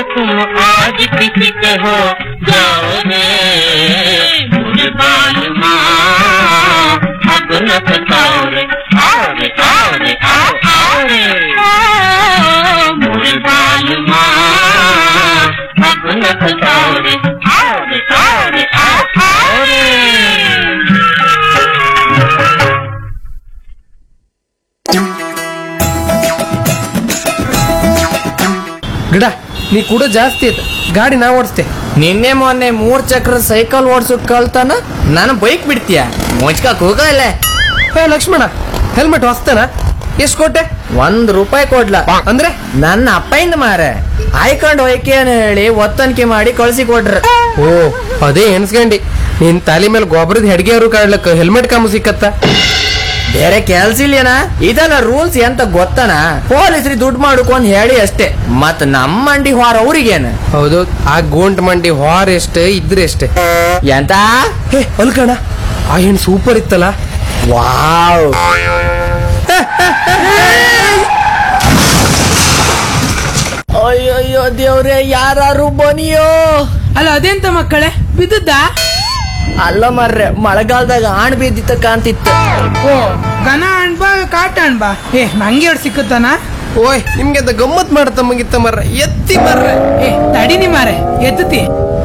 तुम आज किसी के हो जाओगे मुझे बाल माँ अब न सताओ रे आओ रे आओ रे आओ आओ रे मुझे बाल माँ अब न सताओ रे आओ रे आओ रे आओ आओ रे ಗಿಡ ನೀ ಕೂಡ ಜಾಸ್ತಿ ಐತೆ ಗಾಡಿ ನಾ ಓಡಿಸ್ತೆ. ನಿನ್ನೆ ಮೊನ್ನೆ 3 ಚಕ್ರ ಸೈಕಲ್ ಓಡಿಸೋ ಕಳ್ತಾನ ನಾನು ಬೈಕ್ ಬಿಡ್ತೀಯ ಮುಚ್ಕಕ್ ಹೋಗಲ್ಲ. ಲಕ್ಷ್ಮಣ ಹೆಲ್ಮೆಟ್ ಹೊಸ್ತೇನ ಎಷ್ಟು ಕೊಟ್ಟೆ? ₹1 ಕೊಡ್ಲ ಅಂದ್ರೆ ನನ್ನ ಅಪ್ಪಯಿಂದ ಮಾರೆ ಆಯ್ಕೊಂಡು ಹೋಯ್ಕೆ ಅಂತ ಹೇಳಿ ಒತ್ತನಿಕೆ ಮಾಡಿ ಕಳ್ಸಿ ಕೊಟ್ರ. ಓ ಅದೇ ಎನ್ಸ್ಕಂಡಿ ನಿನ್ ತಾಲಿ ಮೇಲೆ ಗೊಬ್ಬರದ ಹೆಡ್ಗೆ ಅವರು ಕಾಡ್ಲಕ್ಕ ಹೆಲ್ಮೆಟ್ ಕಾಮು ಸಿಕ್ಕತ್ತ. ಬೇರೆ ಕೆಲ್ಸ ಇಲ್ಲೇನ ಇದೆಲ್ಲ ರೂಲ್ಸ್ ಎಂತ ಗೊತ್ತನ ಪೊಲೀಸ್ರಿ ದುಡ್ಡು ಮಾಡ್ಕೊಂಡ್ ಹೇಳಿ ಅಷ್ಟೇ ಮತ್ ನಮ್ಮ ಮಂಡಿ ಹೊರ ಅವ್ರಿಗೇನ. ಹೌದು ಆ ಗೋಂಟ್ ಮಂಡಿ ಹೊರ ಎಷ್ಟೇ ಇದ್ರೆ ಎಷ್ಟೇ. ಎಂತ ಅಲ್ಕಣ ಆ ಹೆಣ್ ಸೂಪರ್ ಇತ್ತಲ್ಲ. ವಾವ್ ಅಯ್ಯಯ್ಯೋ ದೇವ್ರೆ ಯಾರು ಬನಿಯೋ. ಅಲ್ಲ ಅದೆಂತ ಮಕ್ಕಳೇ ಬಿದ್ದದ್ದ? ಅಲ್ಲ ಮರ್ರೆ ಮಳೆಗಾಲದಾಗ ಆಣ್ ಬಿದ್ದಿತ್ತ ಕಾಂತಿತ್ತು. ಓ ಗನ ಅಣ್ಬಾ ಕಾಟ ಅಣ್ಬಾ ನಂಗೆ ಎರಡು ಸಿಕ್ಕತ್ತಾನ. ಓಯ್ ನಿಮ್ಗೆ ಅದ ಗಮ್ಮತ್ ಮಾಡತ್ತ ಮುಗಿತ್ತ ಮರ್ರ ಎತ್ತಿ ಮರ್ರೆ. ತಡಿನಿ ಮಾರೆ ಎತ್ತತಿ.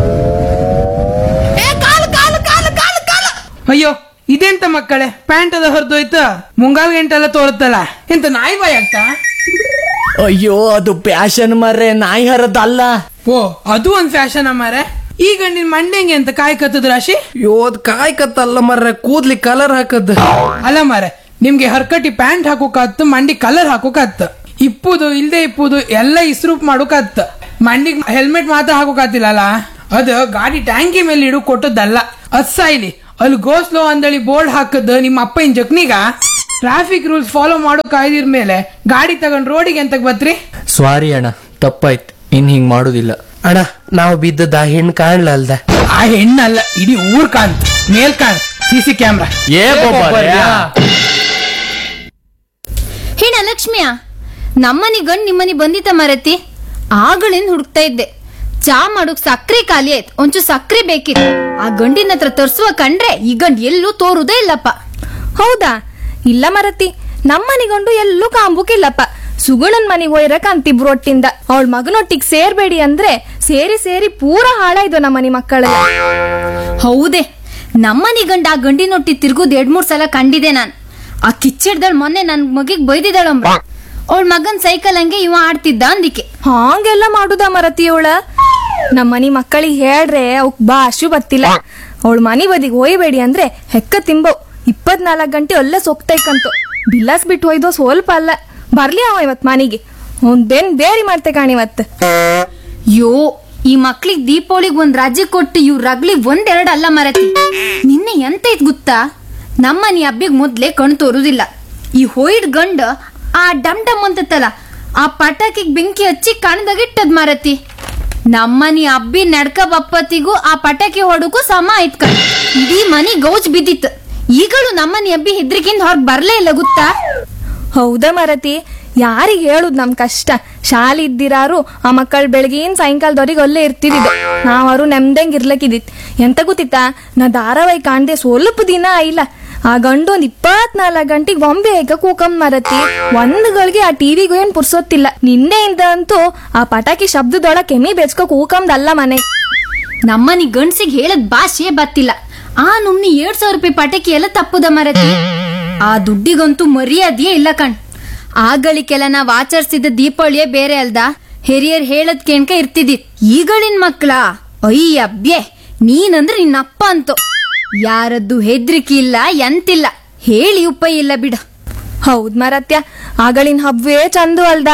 ಅಯ್ಯೋ ಇದೆಂತ ಮಕ್ಕಳೇ ಪ್ಯಾಂಟ್ ಅದ ಹೊರದೋಯ್ತು ಮುಂಗಾಲ್ ಗಂಟೆಲ್ಲ ತೋರುತ್ತಲ್ಲ ಎಂತ ನಾಯಿ ಬಾಯ್ ಆಗ್ತಾ? ಅಯ್ಯೋ ಅದು ಪ್ಯಾಶನ್ ಮರ್ರೆ ನಾಯಿ ಹರದಲ್ಲ. ಓ ಅದು ಒಂದ್ ಫ್ಯಾಷನ್ ಮಾರೆ. ಈಗ ನಿನ್ ಮಂಡೆಂಗೆ ಅಂತ ಕಾಯಿ ಕತ್ತದ ರಾಶಿ. ಯೋದ್ ಕಾಯ್ ಕತ್ತಲ್ಲ ಮರ್ರೆ ಕೂದ್ಲಿ ಕಲರ್ ಹಾಕದ್. ಅಲ್ಲ ಮಾರೆ ನಿಮ್ಗೆ ಹರ್ಕಟಿ ಪ್ಯಾಂಟ್ ಹಾಕೋಕಾತ್ತು ಮಂಡಿ ಕಲರ್ ಹಾಕೋಕಾತ್ತು ಇಪ್ಪುದು ಇಲ್ದೆ ಇಪ್ಪುದು ಎಲ್ಲ ಇಸ್ರೂಪ್ ಮಾಡೋಕಾತ್ತು. ಮಂಡಿಗ್ ಹೆಲ್ಮೆಟ್ ಮಾತ್ರ ಹಾಕೋಕಾತಿಲ್ಲ ಅದು ಗಾಡಿ ಟ್ಯಾಂಕಿ ಮೇಲೆ ಇಡು ಕೊಟ್ಟದ್ದಲ್ಲ. ಅದ್ ಸಾಯ್ಲಿ ಅಲ್ಲಿ ಗೋಸ್ಲೋ ಅಂದಳಿ ಬೋರ್ಡ್ ಹಾಕದ್ ನಿಮ್ಮ ಅಪ್ಪನ ಜಕ್ನಿಗ. ಟ್ರಾಫಿಕ್ ರೂಲ್ಸ್ ಫಾಲೋ ಮಾಡೋ ಕಾಯ್ದಿರ್ ಮೇಲೆ ಗಾಡಿ ತಗೊಂಡ್ ರೋಡಿಗೆ ಎಂತ ಬತ್ರಿ? ಸಾರಿ ಅಣ್ಣ ತಪ್ಪಾಯ್ತು ಇನ್ ಹಿಂಗ್ ಮಾಡುದಿಲ್ಲ. ಅಣ್ಣ ನಾವು ಬಿದ್ದದ ಆ ಹೆಣ್ಣು ಕಾಣ್ಲ ಅಲ್ದ. ಆ ಹೆಣ್ಣಲ್ಲ ಇಡೀ ಊರ್ ಕಾಣ್ತು ಮೇಲ್ ಕಾಣ್ ಸಿಸಿ ಕ್ಯಾಮ್ರಾ. ಹೇಳ ಲಕ್ಷ್ಮಿಯ ನಮ್ಮನಿ ಗಂಡ್ ನಿಮ್ಮನಿ ಬಂದಿತ್ತ ಮರತಿ ಆಗಳಿಂದ ಹುಡುಕ್ತಾ ಇದ್ದೆ. ಚಾ ಮಾಡೋಕ್ ಸಕ್ರೆ ಖಾಲಿ ಆಯ್ತು ಒಂಚೂರು ಸಕ್ರೆ ಬೇಕಿತ್ತು. ಆ ಗಂಡಿನ ಹತ್ರ ತರ್ಸುವ ಕಂಡ್ರೆ ಈ ಗಂಡ್ ಎಲ್ಲೂ ತೋರುದೇ ಇಲ್ಲಪ್ಪ. ಹೌದಾ? ಇಲ್ಲ ಮರತಿ ನಮ್ಮನಿಗೊಂಡು ಎಲ್ಲೂ ಕಾಂಬುಕಿಲ್ಲಪ್ಪ. ಸುಗುಣನ್ ಮನಿಗ್ ಹೋಯ್ರಕ್ ಅಂತಿಬ್ರು ಒಟ್ಟಿಂದ ಅವಳ ಮಗನೊಟ್ಟಿಗೆ ಸೇರ್ಬೇಡಿ ಅಂದ್ರೆ ಸೇರಿ ಸೇರಿ ಪೂರ ಹಾಳಾಯ್ದು ನಮ್ಮನಿ ಮಕ್ಕಳೆಲ್ಲ. ಹೌದೇ ನಮ್ಮನಿ ಗಂಡ ಆ ಗಂಡಿನೊಟ್ಟಿ ತಿರ್ಗುದ್ 2-3 ಸಲ ಕಂಡಿದೆ ನಾನ್. ಆ ಕಿಚ್ಚಿಡ್ದಳ್ ಮೊನ್ನೆ ನನ್ ಮಗಿಗ್ ಬೈದಿದ್ದಾಳಂಬ. ಅವಳ ಮಗನ್ ಸೈಕಲ್ ಹಂಗೆ ಇವ ಆಡ್ತಿದ್ದ ಅಂದಿಕೆ. ಹಾಂಗೆಲ್ಲ ಮಾಡುದ ಮರತಿಯವಳ? ನಮ್ಮನಿ ಮಕ್ಕಳಿಗೆ ಹೇಳ್ರೆ ಅವಕ್ ಭಾಷು ಬತ್ತಿಲ್ಲ. ಅವಳ ಮನಿ ಬದಿಗೆ ಹೋಯ್ಬೇಡಿ ಅಂದ್ರೆ ಹೆಕ್ಕ ತಿಂಬವ್ 24 ಗಂಟೆ ಅಲ್ಲೇ ಸೊಕ್ತೈಕಂತು. ಬಿಲ್ಲಾಸ್ ಬಿಟ್ಟು ಹೋಯ್ದೋ ಸ್ವಲ್ಪ ಅಲ್ಲ. ಬರ್ಲಿ ಅವ ಇವತ್ ಮನಿಗೆ ಒಂದೇನ್ ಬೇರಿ ಮಾಡ್ತೆ ಕಾಣಿವತ್. ಯೋ ಈ ಮಕ್ಳಿಗ್ ದೀಪಾವಳಿಗ್ ಒಂದ್ ರಾಜ್ಯ ಕೊಟ್ಟು ಇವ್ ರಗ್ಲಿಗ್ 1-2 ಅಲ್ಲ ಮರತಿ. ನಿನ್ನೆ ಎಂತ ಇದ್ ಗೊತ್ತಾ ನಮ್ಮನಿ ಹಬ್ಬಿಗ್ ಮೊದ್ಲೇ ಕಣ್ ತೋರುದಿಲ್ಲ. ಈ ಹೋಯ್ಡ್ ಗಂಡ ಆ ಡಮ್ ಡಮ್ ಅಂತತ್ತಲ್ಲ ಆ ಪಟಾಕಿಗ್ ಬೆಂಕಿ ಹಚ್ಚಿ ಕಣ್ದಾಗಿಟ್ಟದ್ ಮರತಿ. ನಮ್ಮನಿ ಹಬ್ಬಿ ನಡ್ಕ ಬಪ್ಪತ್ತಿಗೂ ಆ ಪಟಾಕಿ ಹೊಡಕ್ಕೂ ಸಮ ಆಯ್ತ್ ಕಣ್. ಇಡೀ ಮನಿ ಗೌಜ್ ಬಿದ್ದಿತ್ತು. ಈಗಲೂ ನಮ್ಮನಿ ಹಬ್ಬಿ ಹೆದ್ರಿಕಿಂದ ಹೊರಗ್ ಬರ್ಲೇ ಇಲ್ಲ ಗೊತ್ತಾ? ಹೌದಾ ಮರತಿ ಯಾರಿಗ್ ಹೇಳುದ್ ನಮ್ ಕಷ್ಟ. ಶಾಲೆ ಇದ್ದಿರಾರು ಆ ಮಕ್ಕಳು ಬೆಳಗಿನ ಸಾಯಂಕಾಲದವ್ರಿಗೆ ಅಲ್ಲೇ ಇರ್ತಿದ್ದು. ನಾವರು ನೆಮ್ದಂಗ್ ಇರ್ಲಕ್ಕಿದಿತ್. ಎಂತ ಗೊತ್ತಿತ್ತಾ ನಾ ಧಾರಾವಾಹಿ ಕಾಣ್ದೆ ಸ್ವಲ್ಪ ದಿನ ಆಯಿಲ್ಲ ಆ ಗಂಡು 24 ಗಂಟೆಗೆ ಬೊಂಬೆ ಹೇಗ ಕೂಕಂ ಮರತಿ. ಒಂದ್ಗಳಿಗೆ ಆ ಟಿವಿಗೂ ಏನ್ ಪುರ್ಸೊತ್ತಿಲ್ಲ. ನಿನ್ನೆಯಿಂದ ಅಂತೂ ಆ ಪಟಾಕಿ ಶಬ್ದದೊಳ ಕೆಮ್ಮಿ ಬೆಚ್ಕೋ ಕೂಕಂದಲ್ಲ ಮನೆ. ನಮ್ಮನಿ ಗಂಡ್ಸಿಗೆ ಹೇಳದ್ ಭಾಷೆ ಬತ್ತಿಲ್ಲ. ಆ ನುಮ್ನಿ 2,000 ರೂಪಾಯಿ ಪಟಾಕಿ ಎಲ್ಲ ತಪ್ಪುದ ಮರತಿ. ಆ ದುಡ್ಡಿಗಂತೂ ಮರ್ಯಾದೆಯೇ ಇಲ್ಲ ಕಣ್. ಆಗಳಿಗೆಲ್ಲ ನಾವ್ ಆಚರಿಸಿದ ದೀಪಾವಳಿಯೇ ಬೇರೆ ಅಲ್ದ. ಹಿರಿಯರ್ ಹೇಳದ್ ಕೇಣ್ಕ ಇರ್ತಿದ್ದಿತ್. ಈಗಳಿನ್ ಮಕ್ಳ ಅಯ್ಯಬ್ಯೆ ನೀನಂದ್ರೆ ನಿನ್ನಪ್ಪ ಅಂತೂ ಯಾರದ್ದು ಹೆದ್ರಿಕೆ ಇಲ್ಲ ಎಂತಿಲ್ಲ. ಹೇಳಿ ಉಪಾಯ ಇಲ್ಲ ಬಿಡ. ಹೌದ್ ಮರತ್ಯ ಆಗಳಿನ ಹಬ್ಬವೇ ಚಂದು ಅಲ್ದ.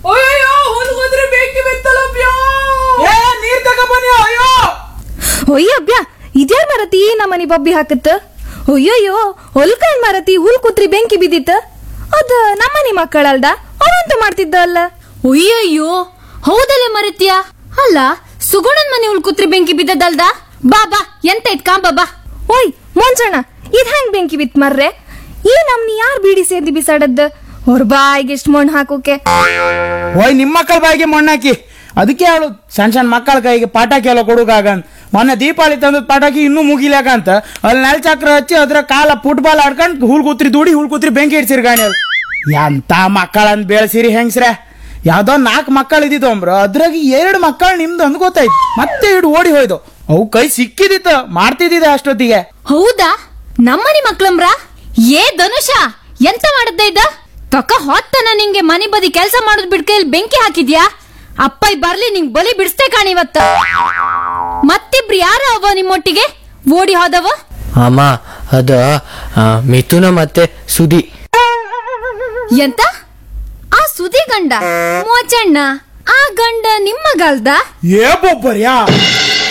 ಒಯ್ಯಬ್ಯಾ ಇದ್ಯಾರ ಮರತಿ ನಮ್ಮನಿ ಬಬ್ಬಿ ಹಾಕತ್ತ. ಅಯ್ಯಯ್ಯೋ ಹೊಲ್ಕಂಡ್ ಮರತಿ ಹುಲ್ ಕುತ್ರಿ ಬೆಂಕಿ ಬಿದ್ದಿತ್ತ. ಅದ ನಮ್ಮನಿ ಮಕ್ಕಳಲ್ದ ಅವಂತ ಮಾಡ್ತಿದ್ದ ಅಲ್ಲ. ಅಯ್ಯಯ್ಯೋ ಹೌದಲ್ಲ ಮರತಿಯ. ಅಲ್ಲ ಸುಗುಣನ್ ಮನೆ ಉಳ್ಕುತ್ರಿ ಬೆಂಕಿ ಬಿದ್ದದಲ್ದ. ಬಾ ಬಾ ಎಂತ ಇತ್ ಕಾಂಬ ಬಾ. ಓಯ್ ಮೊಂಚಣ್ಣ ಇದ್ ಹೆಂಗ್ ಬೆಂಕಿ ಬಿತ್ ಮರ್ರೆ? ಈ ನಮ್ನಿ ಯಾರ್ ಬೀಡಿ ಸೇದಿ ಬಿಸಾಡದ್ದ? ಅವ್ರ ಬಾಯಿಗೆ ಎಷ್ಟ್ ಮಣ್ಣು ಹಾಕೋಕೆ. ಓಯ್ ನಿಮ್ಮ ಮಕ್ಕಳ ಬಾಯಿಗೆ ಮಣ್ಣಾಕಿ ಅದಕ್ಕೆ ಹೇಳು ಸಣ್ಣ ಸಣ್ಣ ಮಕ್ಕಳ ಕೈಗೆ ಪಟಾಕಿ ಎಲ್ಲ ಕೊಡುಗಾಗಂತ. ಮೊನ್ನೆ ದೀಪಾವಳಿ ತಂದದ ಪಟಾಕಿ ಇನ್ನೂ ಮುಗಿಲಾಕಂತ ಅಲ್ಲಿ ನೆಲ ಚಕ್ರ ಹಚ್ಚಿ ಅದ್ರ ಕಾಲ ಫುಟ್ಬಾಲ್ ಆಡ್ಕೊಂಡು ಹುಲ್ ಕೂತ್ರಿ ಬೆಂಕಿ ಇಡ್ಸಿರಿ ಗಾಣಿ. ಎಂತ ಮಕ್ಕಳಂತ ಬೆಳೆಸಿರಿ ಹೆಂಗ್ಸ್ರೆ. ಯಾವ್ದೋ 4 ಮಕ್ಕಳು ಇದ್ದಿದ್ದು ಅಂಬ್ರ, ಅದ್ರಾಗ 2 ಮಕ್ಕಳು ನಿಮ್ದು ಅಂದ್ ಗೊತ್ತಾಯ್ತು. ಮತ್ತೆ ಇಡು ಓಡಿ ಹೋಯ್ದು. ಅವು ಕೈ ಸಿಕ್ಕಿದಿತ್ತ ಮಾಡ್ತಿದ್ದಿದೆ ಅಷ್ಟೊತ್ತಿಗೆ. ಹೌದಾ? ನಮ್ಮನಿ ಮಕ್ಳಂಬ್ರ? ಏ ಧನುಷ, ಎಂತ ಮಾಡದ್ದ ಇದ್ದ? ತಕ ಹೊತ್ತನ ನಿಂಗೆ ಮನೆ ಬದಿ ಕೆಲಸ ಮಾಡೋದ್ ಬಿಡ್ಕೈಲಿ ಬೆಂಕಿ ಹಾಕಿದ್ಯಾ? ಅಪ್ಪ ಬರ್ಲಿ ನಿಂಗ್ ಬಲಿ ಬಿಡಿಸ್ತೇ ಕಾಣಿವತ್ತ. ಮತ್ತಿಬ್ರು ಯಾರ ಅವ ನಿಮ್ಮೊಟ್ಟಿಗೆ ಓಡಿ ಹೋದವ? ಅಮ್ಮ ಅದ ಮಿಥುನ ಮತ್ತೆ ಸುದಿ. ಎಂತ? ಆ ಸುದಿ ಗಂಡ ಮೋಚಣ್ಣ? ಆ ಗಂಡ ನಿಮ್ಮ ಗಲ್ದ? ಏ ಬೊಬ್ಬರ್ಯಾ